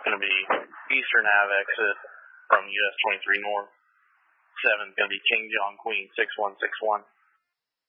going to be Eastern Ave exit from US 23 North. 7 is going to be King John Queen 6161.